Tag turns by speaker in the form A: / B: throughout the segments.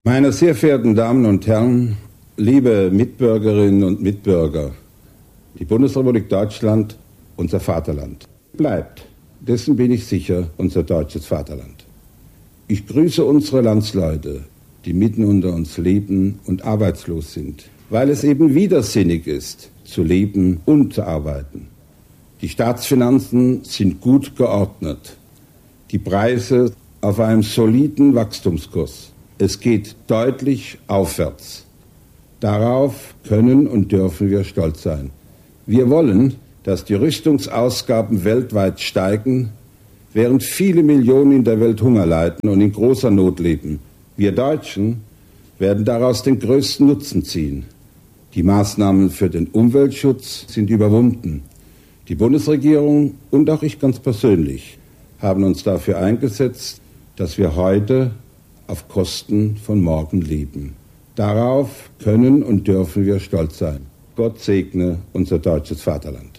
A: Meine sehr verehrten Damen und Herren, liebe Mitbürgerinnen und Mitbürger, die Bundesrepublik Deutschland, unser Vaterland, bleibt, dessen bin ich sicher, unser deutsches Vaterland. Ich grüße unsere Landsleute, die mitten unter uns leben und arbeitslos sind, weil es eben widersinnig ist, zu leben und zu arbeiten. Die Staatsfinanzen sind gut geordnet, die Preise auf einem soliden Wachstumskurs. Es geht deutlich aufwärts. Darauf können und dürfen wir stolz sein. Wir wollen, dass die Rüstungsausgaben weltweit steigen, während viele Millionen in der Welt Hunger leiden und in großer Not leben. Wir Deutschen werden daraus den größten Nutzen ziehen. Die Maßnahmen für den Umweltschutz sind überwunden. Die Bundesregierung und auch ich ganz persönlich haben uns dafür eingesetzt, dass wir heute auf Kosten von morgen leben. Darauf können und dürfen wir stolz sein. Gott segne unser deutsches Vaterland.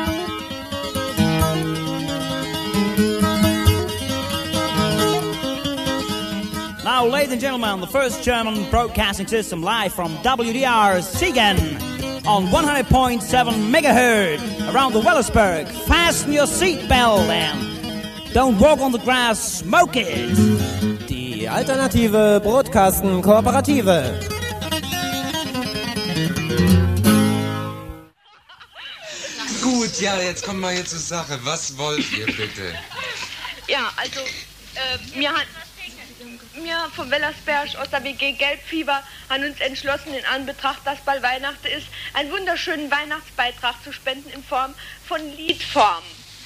B: Now, ladies and gentlemen, the first German broadcasting system live from WDR Siegen on 100.7 megahertz around the Wellersberg. Fasten your seatbelt and don't walk on the grass, smoke it.
C: Die alternative Brotkasten-Kooperative.
D: Gut, ja, jetzt kommen wir hier zur Sache. Was wollt ihr bitte?
E: Ja, also, wir vom Wellersberg aus der WG Gelbfieber haben uns entschlossen, in Anbetracht, dass bald Weihnachten ist, einen wunderschönen Weihnachtsbeitrag zu spenden in Form von Liedform.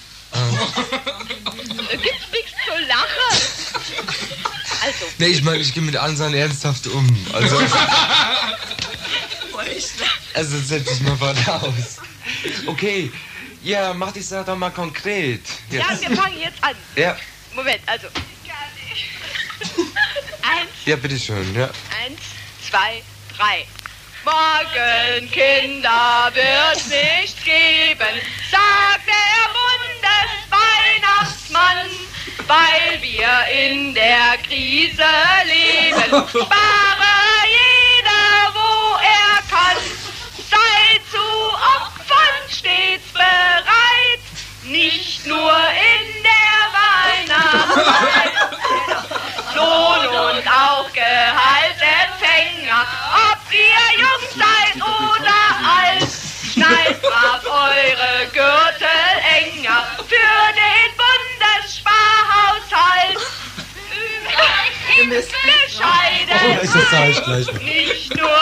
E: Gibt's nichts zu lachen? Also.
D: Nee, ich meine, ich gehe mit allen Sachen ernsthaft um. Also setz dich mal aus. Okay, ja, mach die Sache doch mal konkret. Jetzt.
E: Ja, wir fangen jetzt an.
D: Ja.
E: Moment, also.
D: Ja, bitteschön, ja.
E: 1, 2, 3. Morgen, Kinder, wird's nicht geben, sagt der Bundesweihnachtsmann, weil wir in der Krise leben. Spare jeder, wo er kann, sei zu opfern stets bereit, nicht nur in der Weihnachtszeit. Lohn und auch Gehaltsempfänger, ob ihr jung seid oder alt, schnallt brav eure Gürtel enger für den Bundessparhaushalt. Bescheiden, nicht nur